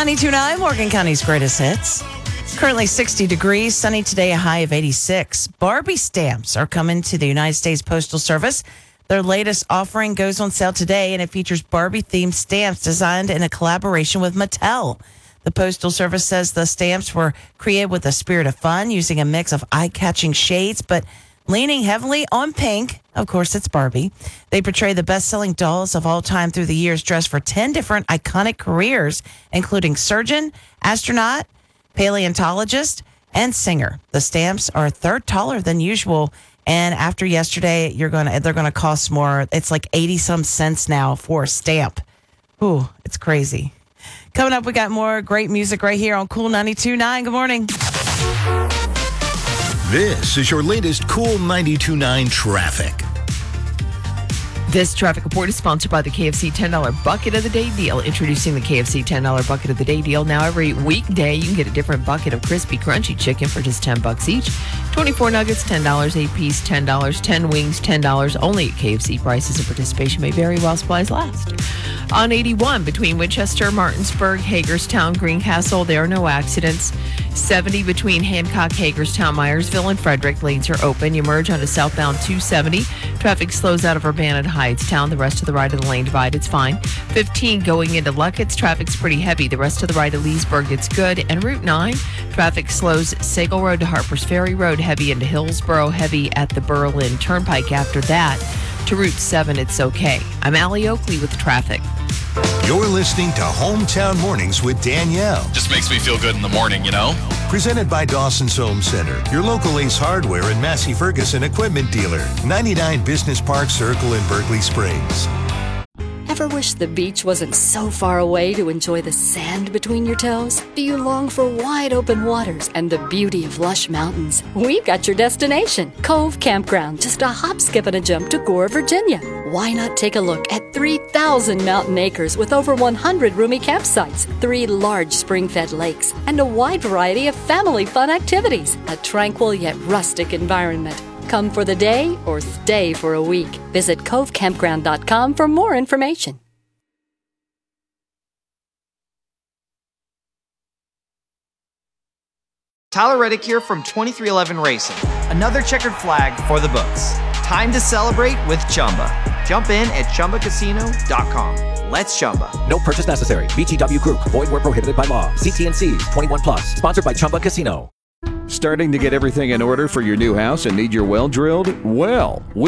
92.9, Morgan County's greatest hits. Currently 60 degrees, sunny today, a high of 86. Barbie stamps are coming to the United States Postal Service. Their latest offering goes on sale today, and it features Barbie-themed stamps designed in a collaboration with Mattel. The Postal Service says the stamps were created with a spirit of fun, using a mix of eye-catching shades, but leaning heavily on pink. Of course, it's Barbie. They portray the best-selling dolls of all time through the years, dressed for 10 different iconic careers, including surgeon, astronaut, paleontologist, and singer. The stamps are a third taller than usual, and after yesterday, they're gonna cost more. It's like 80-some cents now for a stamp. Ooh, it's crazy. Coming up, we got more great music right here on Cool 92.9. Good morning. This is your latest Cool 92.9 traffic. This traffic report is sponsored by the KFC $10 Bucket of the Day deal. Introducing the KFC $10 Bucket of the Day deal. Now every weekday, you can get a different bucket of crispy, crunchy chicken for just $10 each. 24 nuggets, $10 a piece, $10. 10 wings, $10. Only at KFC. Prices and participation may vary while supplies last. On 81, between Winchester, Martinsburg, Hagerstown, Greencastle, there are no accidents. 70 between Hancock, Hagerstown, Myersville, and Frederick. Lanes are open. You merge onto southbound 270. Traffic slows out of Urbana to Hydestown. The rest of the right of the lane divide, it's fine. 15 going into Luckett's. Traffic's pretty heavy. The rest of the right of Leesburg, it's good. And Route 9, traffic slows Sagal Road to Harpers Ferry Road, heavy into Hillsboro, heavy at the Berlin Turnpike. After that, to Route 7, it's okay. I'm Allie Oakley with traffic. You're listening to Hometown Mornings with Danielle. Just makes me feel good in the morning, you know? Presented by Dawson's Home Center, your local Ace Hardware and Massey Ferguson equipment dealer. 99 Business Park Circle in Berkeley Springs. Ever wish the beach wasn't so far away to enjoy the sand between your toes? Do you long for wide open waters and the beauty of lush mountains? We've got your destination, Cove Campground, just a hop, skip, and a jump to Gore, Virginia. Why not take a look at 3,000 mountain acres with over 100 roomy campsites, 3 large spring-fed lakes, and a wide variety of family fun activities? A tranquil yet rustic environment. Come for the day or stay for a week. Visit covecampground.com for more information. Tyler Reddick here from 2311 Racing. Another checkered flag for the books. Time to celebrate with Chumba. Jump in at ChumbaCasino.com. Let's Chumba. No purchase necessary. VGW Group. Void where prohibited by law. CT&C. 21 plus. Sponsored by Chumba Casino. Starting to get everything in order for your new house and need your well drilled? Well,